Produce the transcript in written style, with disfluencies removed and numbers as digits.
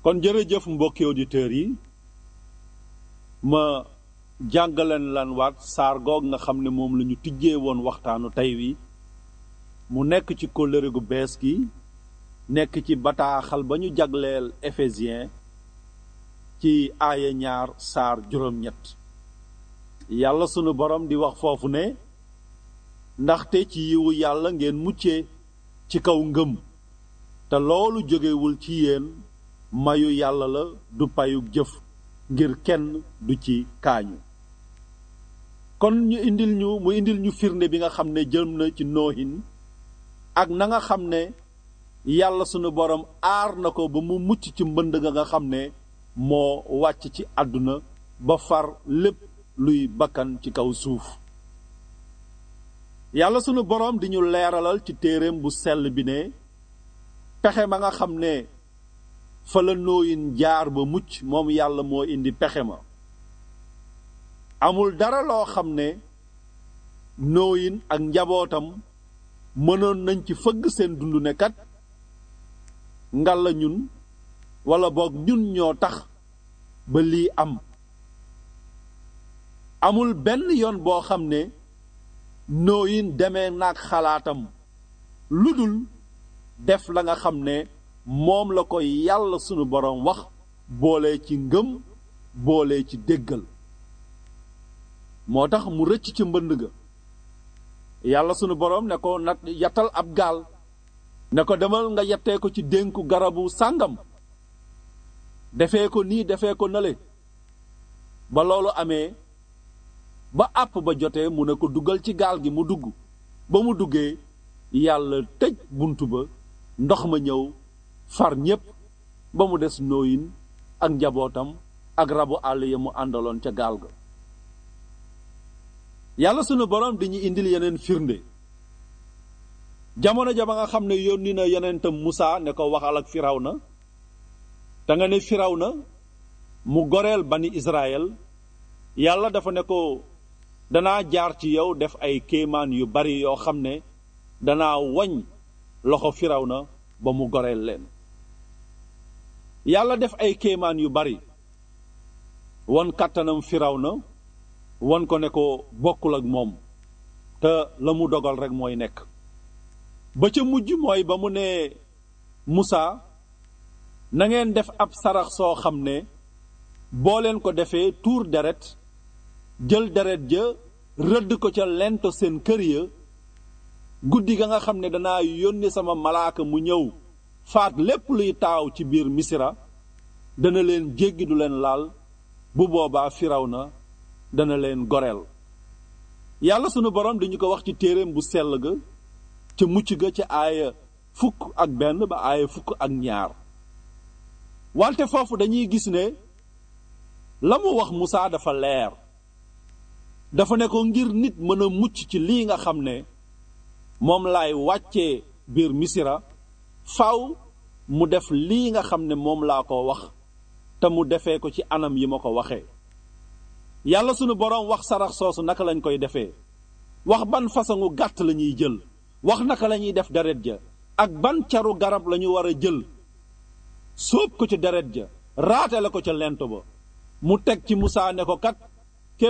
kon jërëjëf mbokki auditeurs yi ma jàngaleen lan waat saar goog nga xam ne moom la ñu tijjee woon waxtaanu tey wi mu nekk ci kóllëre gu bees gi nekk ci bataaxal ba ñu jagleel Éphésiens ci aaya 2 saar juróom-ñett yàlla sunu borom di wax foofu ne ndaxte ci yiwu yàlla ngeen muccee ci kaw ngëm te loolu jógewul ci yéen mayu yàlla la du payug jëf ngir kenn du ci kaañu kon mu indil ñu firnde bi nga xam ne jëm na ci noohin ak na nga xam ne yàlla sunu borom aar na ko ba mu mucc ci mbënd nga xam ne moo wàcc ci àdduna ba far lépp luy bakkan ci kaw suuf yàlla sunu borom di ñu leeralal ci téereem bu sell bi ne pexe ma nga xam ne fa la nooyin jaar ba mucc moom yàlla moo indi pexe ma amul dara loo xam ne nooyin ak njabootam mënoon nañ ci fëgg seen dund ne kat ngalla ñun wala boog ñun ñoo tax ba lii am amul benn yoon boo xam ne nooyin demee naag xalaatam lu dul def la nga xam ne moom la ko yàlla sunu boroom wax boole ci ngëm boole ci déggal moo tax mu rëcc ci mbënd ga yàlla sunu boroom ne ko nat yattal ab gaal ne ko demal nga yettee ko ci dénku garabu sàngam defee ko nii defee ko nale ba loolu amee ba àpp ba jotee mu ne ko duggal ci gaal gi mu dugg ba mu duggee yàlla tëj buntu ba ndox ma ñëw far ñépp ba mu des nooyin ak njabootam ak rabu àll ya mu àndaloon ca gaal ga yàlla sunu boroom di ñu indil yeneen firnde jamono ja ba nga xam ne yónni na yonentam Musaa ne ko waxal ak Firawna te nga ne Firawna mu goreel bani Israël yàlla dafa ne ko danaa jaar ci yow def ay kéemaan yu bari yoo xam ne danaa wañ loxo Firawna ba mu goreel leen yàlla def ay kéemaan yu bari won kàttanam Firawna won ko ne ko bokkul ak moom te la mu dogal rekk mooy nekk ba ca mujj mooy ba mu ne Musaa na ngeen def ab sarax soo xam ne boo leen ko defee tuur deret jël deret ja rëdd ko ca lento seen kër ya guddi ga nga xam ne danaa yónni sama malaaka mu ñëw faat lépp luy taaw ci biir Misira dana leen jéggi du leen laal bu boobaa Firawna dana leen goreel yàlla sunu borom dañu ko wax ci téereem bu sell ga ca mucc ga ca aaya 1 ba aaya 2 wante foofu dañuy gis ne la mu wax Musaa dafa leer dafa ne ko ngir nit mën a mucc ci lii nga xam ne moom laay wàccee biir Misira faw mu def lii nga xam ne moom laa ko wax te mu defee ko ci anam yi ma ko waxee yàlla sunu boroom wax sarax soosu naka lañ koy defee wax ban façonu gàtt la ñuy jël wax naka la ñuy def deret ja ak ban caru garab la ñu war a jël sóob ko ci deret ja raatale ko ca lento ba mu teg ci Musaa ne ko kat